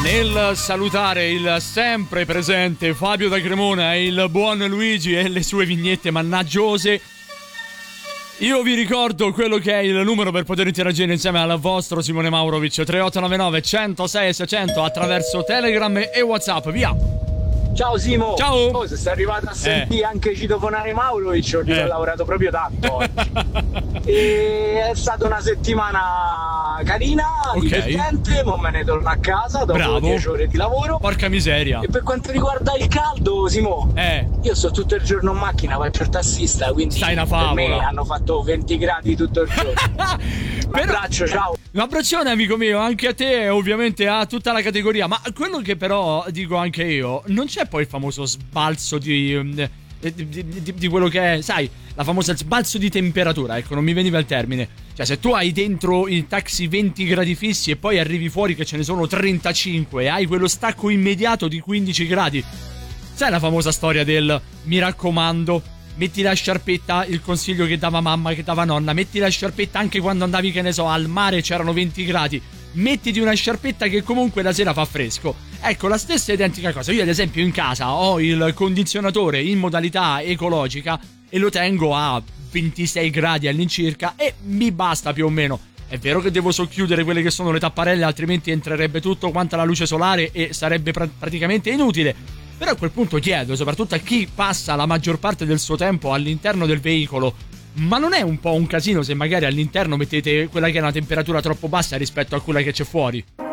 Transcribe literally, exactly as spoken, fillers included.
Nel salutare il sempre presente Fabio da Cremona e il buon Luigi e le sue vignette mannaggiose, io vi ricordo quello che è il numero per poter interagire insieme al vostro Simone Maurovic: tre otto nove nove, centosei seicento attraverso Telegram e WhatsApp. Via! Ciao Simo! Ciao! Oh, se sei arrivato a sentire eh. anche citofonare Maurovic, oggi eh. ho lavorato proprio tanto oggi. E è stata una settimana carina, okay. divertente, ma me ne torno a casa dopo dieci ore di lavoro. Porca miseria! E per quanto riguarda il caldo, Simo, eh. io sto tutto il giorno in macchina, faccio il tassista, quindi Stai una favola. Per me hanno fatto venti gradi tutto il giorno. Un abbraccio, ciao! Un abbraccione amico mio, anche a te e ovviamente a tutta la categoria. Ma quello che però dico anche io, non c'è poi il famoso sbalzo di, di, di, di, di quello che è, sai, la famosa sbalzo di temperatura, ecco, non mi veniva il termine. Cioè, se tu hai dentro il taxi venti gradi fissi e poi arrivi fuori che ce ne sono trentacinque e hai quello stacco immediato di quindici gradi, sai la famosa storia del mi raccomando, metti la sciarpetta, il consiglio che dava mamma, che dava nonna, metti la sciarpetta anche quando andavi, che ne so, al mare, c'erano venti gradi, mettiti una sciarpetta che comunque la sera fa fresco. Ecco, la stessa identica cosa. Io ad esempio in casa ho il condizionatore in modalità ecologica e lo tengo a ventisei gradi all'incirca e mi basta più o meno. È vero che devo socchiudere quelle che sono le tapparelle, altrimenti entrerebbe tutto quanto la luce solare e sarebbe pr- praticamente inutile. Però a quel punto chiedo, soprattutto a chi passa la maggior parte del suo tempo all'interno del veicolo, ma non è un po' un casino se magari all'interno mettete quella che è una temperatura troppo bassa rispetto a quella che c'è fuori?